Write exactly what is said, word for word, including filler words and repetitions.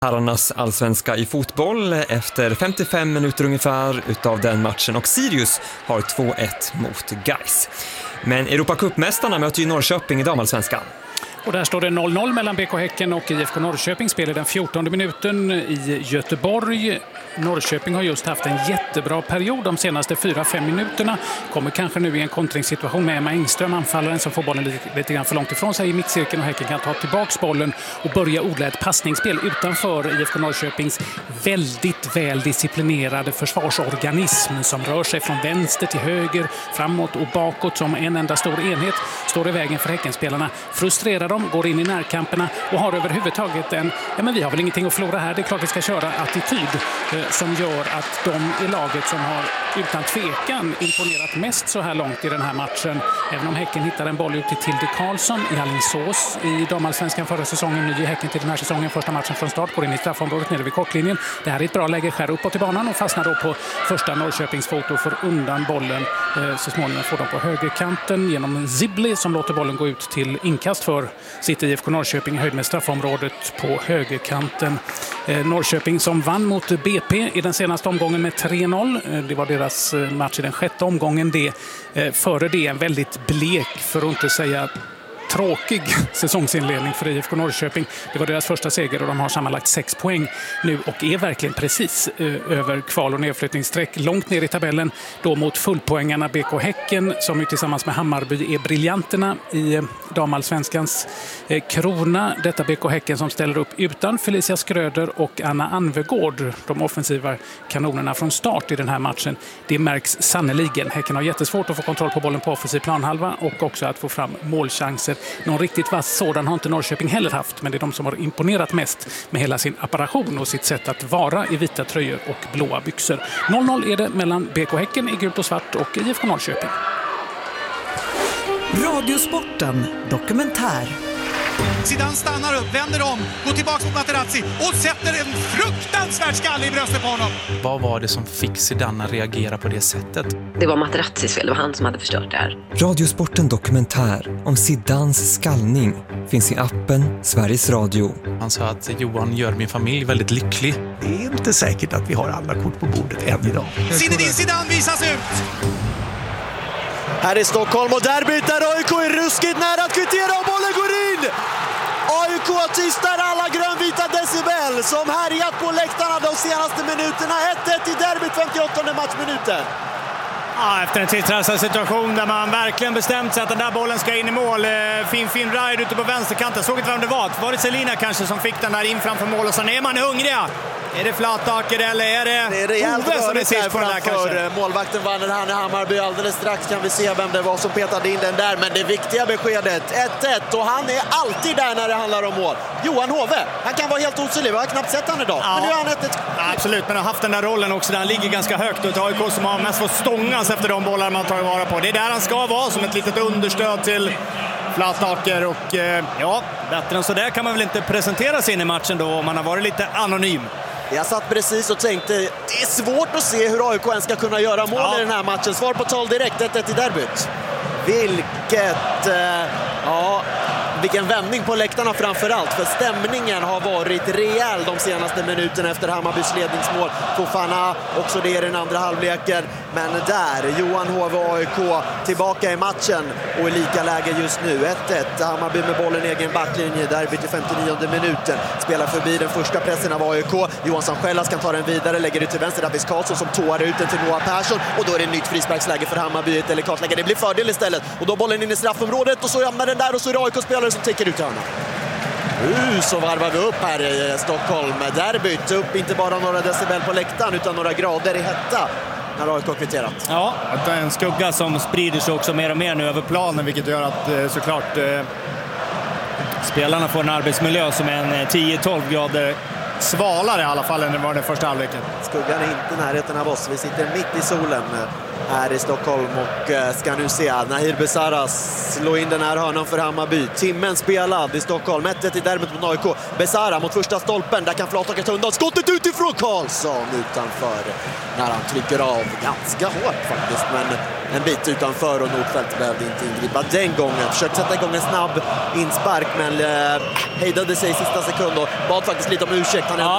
Herrarnas allsvenska i fotboll efter femtiofem minuter ungefär utav den matchen, och Sirius har två ett mot Gais. Men Europacupmästarna möter ju Norrköping i damallsvenskan. Och där står det noll noll mellan B K Häcken och I F K Norrköping. Spelar den fjortonde minuten i Göteborg. Norrköping har just haft en jättebra period de senaste fyra fem minuterna. Kommer kanske nu i en kontringssituation med Emma Engström, anfallaren som får bollen lite, lite grann för långt ifrån sig i mittcirkeln, och Häcken kan ta tillbaka bollen och börja odla ett passningsspel utanför I F K Norrköpings väldigt väl disciplinerade försvarsorganism som rör sig från vänster till höger, framåt och bakåt som en enda stor enhet. Står i vägen för Häckenspelarna, frustrerar dem, går in i närkamperna och har överhuvudtaget en, ja men vi har väl ingenting att förlora här, det är klart vi ska köra attityd som gör att de i laget som har utan tvekan imponerat mest så här långt i den här matchen. Även om Häcken hittar en boll ut till Tilde Karlsson i Alingsås i damallsvenskan förra säsongen, ny i Häcken till den här säsongen, första matchen från start, går in i straffområdet nere vid kortlinjen. Det här är ett bra läge, skär uppåt i banan och fastnar då på första Norrköpings foto för undan bollen. Så småningom får de på högerkanten genom Zibli som låter bollen gå ut till inkast för sitt I F K Norrköping i höjd med straffområdet på högerkanten. Norrköping som vann mot B P i den senaste omgången med tre noll. Det var deras match i den sjätte omgången. Det, före det en väldigt blek, för att inte säga tråkig säsongsinledning för I F K Norrköping. Det var deras första seger och de har sammanlagt sex poäng nu och är verkligen precis eh, över kval- och nedflyttningssträck. Långt ner i tabellen då mot fullpoängarna B K Häcken som ju tillsammans med Hammarby är briljanterna i eh, damallsvenskans eh, krona. Detta B K Häcken som ställer upp utan Felicia Skröder och Anna Anvegård, de offensiva kanonerna från start i den här matchen. Det märks sannoliken. Häcken har jättesvårt att få kontroll på bollen på offensiv planhalva och också att få fram målchanser. Någon riktigt vass sådan har inte Norrköping heller haft, men det är de som har imponerat mest med hela sin apparation och sitt sätt att vara i vita tröjor och blåa byxor. noll noll är det mellan B K Häcken i gult och svart och I F K Norrköping. Radiosporten dokumentär. Zidane stannar upp, vänder om, går tillbaka mot Materazzi och sätter en fruktansvärd skalle i bröstet på honom. Vad var det som fick Zidane att reagera på det sättet? Det var Materazzis fel, det var han som hade förstört det här. Radiosporten dokumentär om Zidanes skallning finns i appen Sveriges Radio. Han sa att Johan gör min familj väldigt lycklig. Det är inte säkert att vi har alla kort på bordet än idag. Zinedine Zidane visas ut! Här i Stockholm och derbyt där A I K är ruskigt nära att kvittera och bollen går in! A I K tystar alla grönvita decibel som härjat på läktarna de senaste minuterna. ett ett i derbyt, femtioåttonde matchminuten. Ja, efter en tidsrensad situation där man verkligen bestämt sig att den där bollen ska in i mål. Fin, fin ride ute på vänsterkanten. Såg inte vem det var. Var det Selina kanske som fick den där in framför mål? Och sen är man hungriga. Är det Flataker eller är det, det är rejält Ove som är sist på den där kanske? Målvakten vann han i Hammarby. Alldeles strax kan vi se vem det var som petade in den där. Men det viktiga beskedet, ett ett. Och han är alltid där när det handlar om mål. Johan Hove, han kan vara helt osynlig. Jag har knappt sett han idag. Ja. Men nu är han ett ett. Ja, absolut, men har haft den där rollen också där han ligger ganska högt. Och ett A I K som har mest fått stångas efter de bollar man tar vara på. Det är där han ska vara, som ett litet understöd till Flataker. Och eh, ja, bättre än så där kan man väl inte presentera sig in i matchen då om man har varit lite anonym. Jag satt precis och tänkte, det är svårt att se hur A I K ens ska kunna göra mål ja. i den här matchen. Svar på tal direkt, ett ett i derbyt. Vilket, eh, ja, vilken vändning på läktarna framförallt. För stämningen har varit rejäl de senaste minuterna efter Hammarbys ledningsmål. Fofana också det i den andra halvleken. Men där, Johan Hove och A I K tillbaka i matchen och i lika läge just nu. ett ett, Hammarby med bollen egen backlinje, derbyt i femtionionde minuten. Spelar förbi den första pressen av A I K. Johansson Skällas kan ta den vidare, lägger ut till vänster. Davis Karlsson som tåar ut den till Noah Persson. Och då är det ett nytt frisparksläge för Hammarby, ett delikat läge. Det blir fördel istället. Och då bollen in i straffområdet och så hamnar den där och så är det A I K-spelare som täcker ut hörnan. Uh, så varvar vi upp här i Stockholm. Derbyt upp inte bara några decibel på läktaren utan några grader i hetta när A I K kvitterat. Ja, det är en skugga som sprider sig också mer och mer nu över planen, vilket gör att såklart eh, spelarna får en arbetsmiljö som är en tio tolv grader svalare i alla fall än det var den första halvleken. Skuggan är inte i närheten av oss. Vi sitter mitt i solen här i Stockholm och ska nu se Nahir Besaras slå in den här hörnan för Hammarby. Timmen spelad i Stockholm. ett ett i derbyt mot A I K. Besara mot första stolpen. Där kan Flataker ta undan skottet utifrån. Karlsson utanför när han trycker av ganska hårt faktiskt, men en bit utanför och Nordfeldt behövde inte ingripa den gången. Försökte sätta igång en snabb inspark men eh, hejdade sig i sista sekund och bad faktiskt lite om ursäkt. Han är ja.